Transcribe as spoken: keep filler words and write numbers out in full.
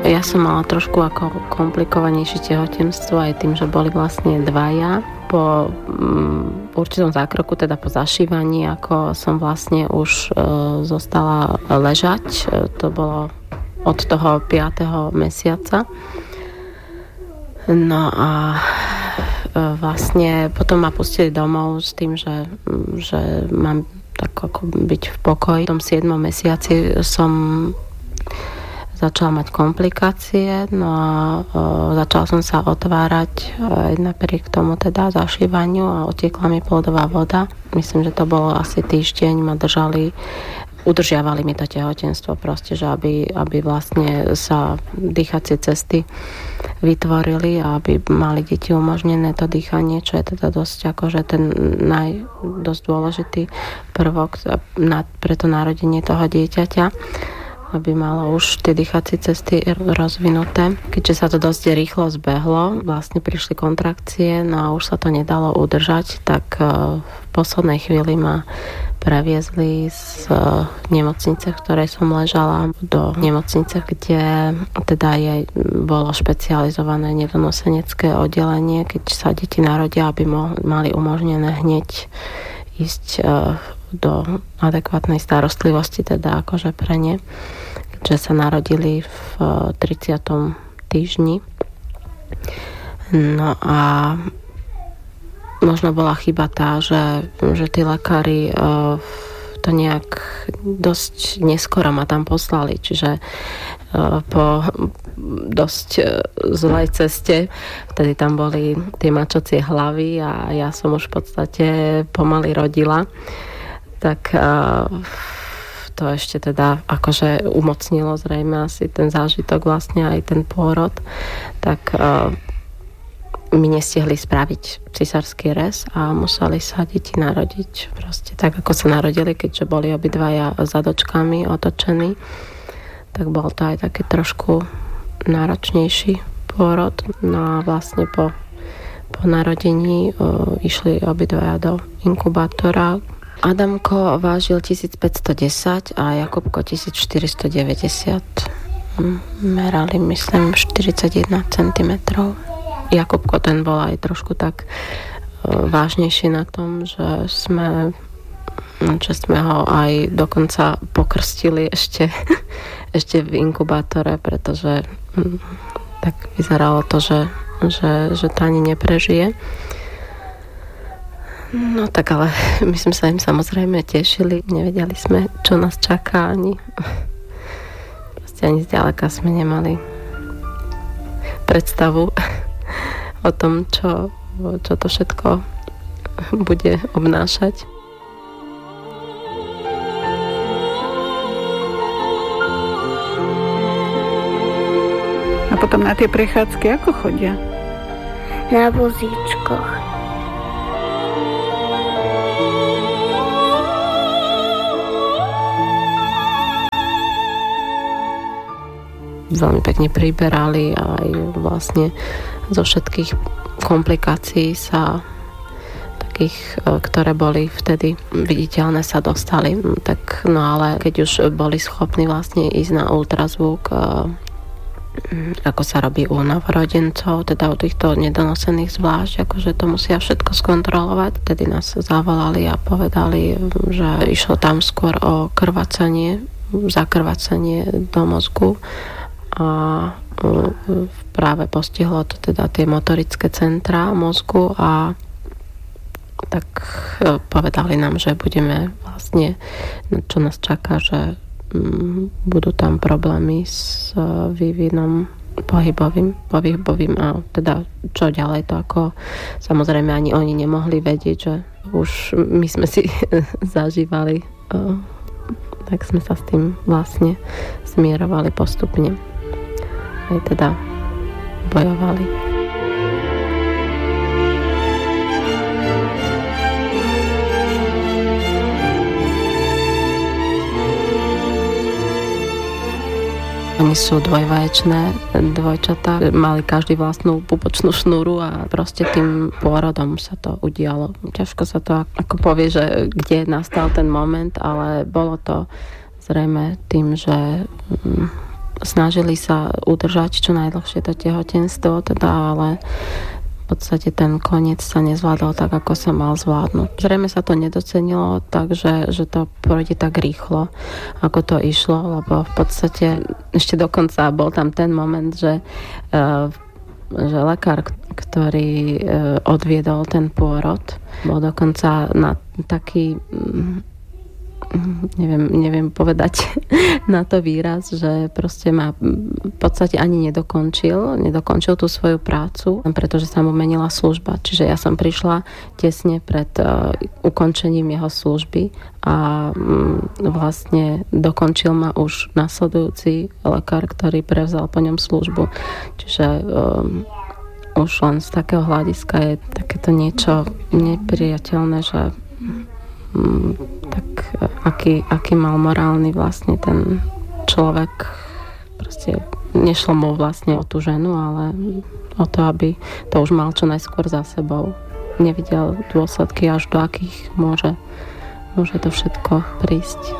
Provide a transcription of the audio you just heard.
Ja som mala trošku ako komplikovanejšie tehotenstvo aj tým, že boli vlastne dvaja. Po um, určitom zákroku, teda po zašívaní, ako som vlastne už uh, zostala ležať. To bolo od toho piateho mesiaca. No a vlastne potom ma pustili domov s tým, že, že mám tak ako byť v pokoji. V tom siedmom mesiaci som začala mať komplikácie, no a e, začala som sa otvárať aj napriek tomu teda zašívaniu a otiekla mi plodová voda. Myslím, že to bolo asi týždeň, ma držali, udržiavali mi to tehotenstvo proste, že aby, aby vlastne sa dýchacie cesty vytvorili a aby mali deti umožnené to dýchanie, čo je teda dosť akože ten naj, dosť dôležitý prvok na, pre to narodenie toho dieťaťa, aby malo už tie dýchacie cesty rozvinuté. Keďže sa to dosť rýchlo zbehlo, vlastne prišli kontrakcie, no a už sa to nedalo udržať, tak v poslednej chvíli ma previezli z nemocnice, v ktorej som ležala, do nemocnice, kde teda je, bolo špecializované nedonosenecké oddelenie, keď sa deti narodia, aby mo- mali umožnené hneď ísť do adekvátnej starostlivosti, teda akože pre ne, keďže sa narodili v tridsiatom týždni. No a možno bola chyba tá, že, že tí lekári uh, to nejak dosť neskoro ma tam poslali, čiže uh, po dosť uh, zlej ceste, vtedy tam boli tie mačacie hlavy a ja som už v podstate pomaly rodila, tak uh, to ešte teda akože umocnilo zrejme asi ten zážitok, vlastne aj ten pôrod, tak uh, mi nestihli spraviť cisársky rez a museli sa deti narodiť proste tak, ako sa narodili, keďže boli obidvaja zadočkami otočení, tak bol to aj taký trošku náročnejší pôrod. No a vlastne po, po narodení uh, išli obidvaja do inkubátora. Adamko vážil tisícpäťstodesať a Jakubko tisícštyristodeväťdesiat. Merali, myslím, štyridsaťjeden centimetrov. Jakubko ten bol aj trošku tak vážnejší na tom, že sme, že sme ho aj dokonca pokrstili ešte, ešte v inkubátore, pretože tak vyzeralo to, že, že, že to ani neprežije. No tak ale my sme sa im samozrejme tešili, nevedeli sme, čo nás čaká, ani proste ani zďaleka sme nemali predstavu o tom, čo, čo to všetko bude obnášať. A potom na tie prechádzky ako chodia? Na vozíčkoch. Veľmi pekne priberali a aj vlastne zo všetkých komplikácií sa takých, ktoré boli vtedy viditeľné, sa dostali. Tak, no ale keď už boli schopní vlastne ísť na ultrazvuk, ako sa robí u novorodencov, teda u týchto nedonosených zvlášť, akože to musia všetko skontrolovať. Tedy nás zavolali a povedali, že išlo tam skôr o krvácanie, zakrvácanie do mozgu a práve postihlo to teda tie motorické centrá mozgu a tak povedali nám, že budeme vlastne, čo nás čaká, že budú tam problémy s vývinom pohybovým, pohybovým a teda čo ďalej, to ako samozrejme ani oni nemohli vedieť, že už my sme si zažívali, tak sme sa s tým vlastne zmierovali postupne. Aj teda bojovali. Oni sú dvojvaječné dvojčatá, mali každý vlastnú pupočnú šnúru a proste tým pôrodom sa to udialo. Ťažko sa to ako povie, že kde nastal ten moment, ale bolo to zrejme tým, že snažili sa udržať čo najdlhšie to tehotenstvo, teda, ale v podstate ten koniec sa nezvládol tak, ako sa mal zvládnuť. Zrejme sa to nedocenilo tak, že, že to pôjde tak rýchlo, ako to išlo, lebo v podstate ešte dokonca bol tam ten moment, že, uh, že lekár, ktorý uh, odviedol ten pôrod, bol dokonca na taký... Um, Neviem, neviem povedať na to výraz, že proste ma v podstate ani nedokončil, nedokončil tú svoju prácu, pretože sa mu menila služba. Čiže ja som prišla tesne pred uh, ukončením jeho služby a um, vlastne dokončil ma už nasledujúci lekár, ktorý prevzal po ňom službu. Čiže um, už len z takého hľadiska je takéto niečo nepriateľné, že tak aký, aký mal morálny vlastne ten človek. Proste nešlo mu vlastne o tú ženu, ale o to, aby to už mal čo najskôr za sebou. Nevidel dôsledky, až do akých môže, môže to všetko prísť.